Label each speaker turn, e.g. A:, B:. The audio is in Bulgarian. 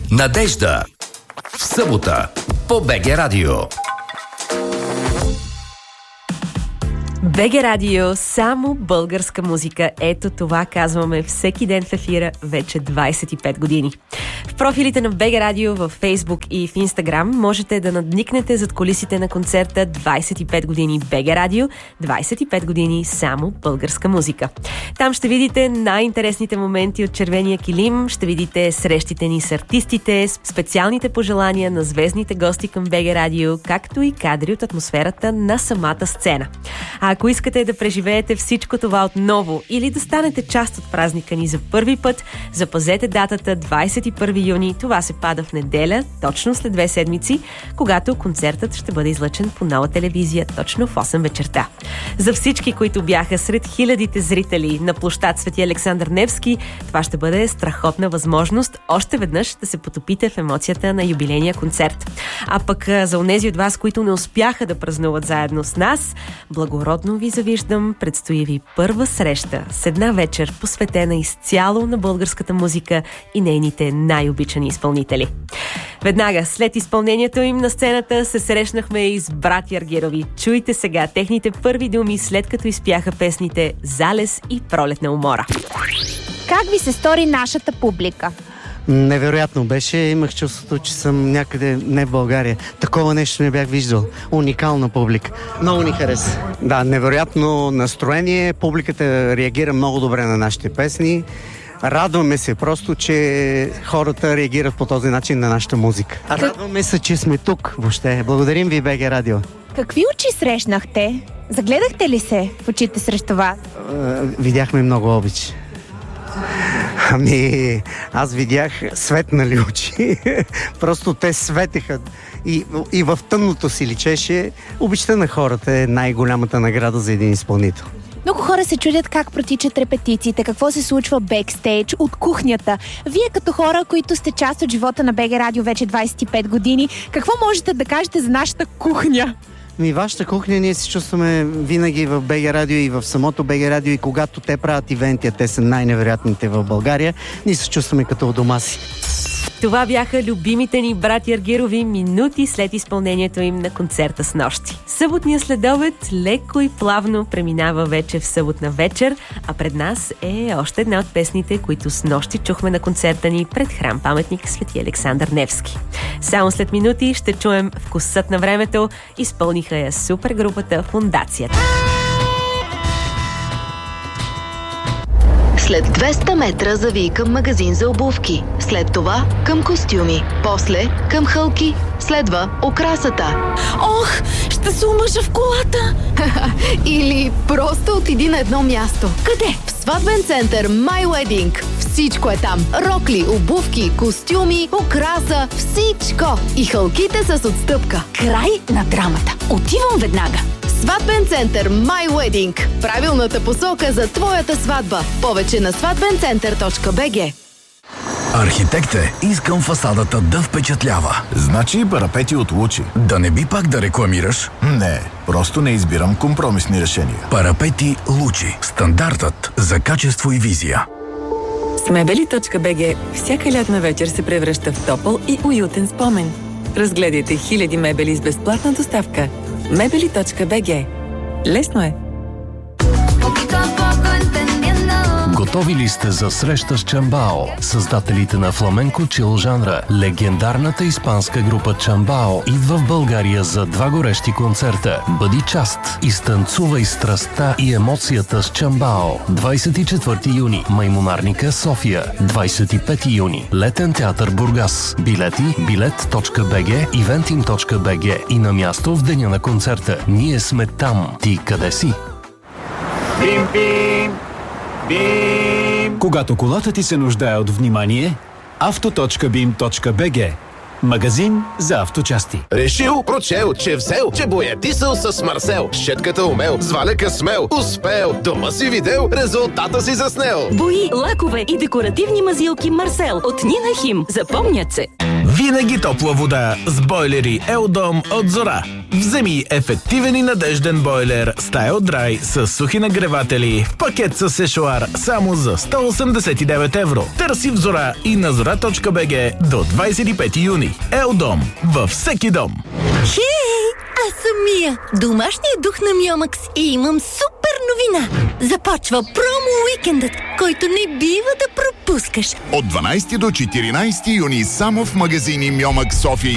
A: Надежда. В събота по БГ Радио.
B: БГ Радио, само българска музика. Ето това казваме всеки ден в ефира вече 25 години. В профилите на БГ Радио във Facebook и в Instagram можете да надникнете зад кулисите на концерта 25 години БГ Радио, 25 години само българска музика. Там ще видите най-интересните моменти от червения килим, ще видите срещите ни с артистите, специалните пожелания на звездните гости към БГ Радио, както и кадри от атмосферата на самата сцена. А ако искате да преживеете всичко това отново или да станете част от празника ни за първи път, запазете датата 21 юни. Това се пада в неделя, точно след 2 седмици, когато концертът ще бъде излъчен по Нова телевизия точно в 8 вечерта. За всички, които бяха сред хилядите зрители на площад Свети Александър Невски, това ще бъде страхотна възможност още веднъж да се потопите в емоцията на юбилейния концерт. А пък за онези от вас, които не успяха да празнуват заедно с нас, благородно ви завиждам, предстои ви първа среща с една вечер, посветена изцяло на българската музика и нейните най-обичани изпълнители. Веднага след изпълнението им на сцената се срещнахме и с братя Аргирови. Чуйте сега техните първи думи, след като изпяха песните "Залез" и "Пролетна умора".
C: Как ви се стори нашата публика?
D: Невероятно беше. Имах чувството, че съм някъде не в България. Такова нещо не бях виждал. Уникална публика. Много ни хареса. Да, невероятно настроение. Публиката реагира много добре на нашите песни. Радваме се просто, че хората реагират по този начин на нашата музика. Радваме се, че сме тук въобще. Благодарим ви, БГ Радио.
C: Какви очи срещнахте? Загледахте ли се в очите срещу вас?
D: Видяхме много обич. Ами, аз видях светнали очи. Просто те светеха. И в тъмното си личеше. Обичта на хората е най-голямата награда за един изпълнител.
C: Много хора се чудят как протичат репетициите, какво се случва бекстейдж, от кухнята. Вие като хора, които сте част от живота на БГ Радио вече 25 години, какво можете да кажете за нашата кухня?
D: Вашата кухня, ние се чувстваме винаги в БГ Радио и в самото БГ Радио, и когато те правят ивенти, те са най-невероятните в България, ние се чувстваме като у дома си.
B: Това бяха любимите ни братя Аргирови минути след изпълнението им на концерта с нощи. Съботния следобед леко и плавно преминава вече в съботна вечер, а пред нас е още една от песните, които с нощи чухме на концерта ни пред храм паметник Свети Александър Невски. Само след минути ще чуем "Вкусът на времето", изпълниха я супергрупата Фондацията.
E: След 200 метра завий към магазин за обувки. След това към костюми. После към хълки. Следва украсата.
F: Ох, ще се омъжа в колата!
E: Или просто отиди на едно място.
F: Къде?
E: В сватбен център My Wedding. Всичко е там. Рокли, обувки, костюми, украса, всичко. И хълките с отстъпка.
F: Край на драмата. Отивам веднага.
E: Сватбен център My Wedding. Правилната посока за твоята сватба. Повече на сватбенцентър.bg.
A: Архитекте, искам фасадата да впечатлява.
G: Значи парапети от Лучи.
A: Да не би пак да рекламираш?
G: Не, просто не избирам компромисни решения.
A: Парапети Лучи. Стандартът за качество и визия.
H: С Мебели.bg всяка лятна вечер се превръща в топъл и уютен спомен. Разгледайте хиляди мебели с безплатна доставка. Мебели.bg. Лесно е!
I: Готови ли сте за среща с Чамбао? Създателите на фламенко чил жанра, легендарната испанска група Чамбао, идва в България за 2 горещи концерта. Бъди част, изтанцувай страстта и емоцията с Чамбао. 24 юни, Маймунарника, София. 25 юни, Летен театър, Бургас. Билети, bilet.bg, eventim.bg и на място в деня на концерта. Ние сме там. Ти къде си?
J: Бим-бим! Бим! Когато колата ти се нуждае от внимание, auto.bim.bg. Магазин за авточасти.
K: Решил, прочел, че взел, че боядисал с Марсел. Щетката умел, с валяка смел, успел. Дома си видел, резултата си заснел.
F: Бои, лакове и декоративни мазилки Марсел от Нина Хим. Запомнят се.
L: Винаги топла вода с бойлери Елдом от Зора. Вземи ефективен и надежден бойлер Style Dry с сухи нагреватели в пакет с сешоар само за 189 евро. Търси в Зора и на zora.bg до 25 юни. Елдом във всеки дом.
M: Хей! Аз съм Мия, домашният дух на Миомакс и имам супер новина. Започва промо-уикендът, който не бива да пропускаш.
N: От 12 до 14 юни само в магазини Миомакс София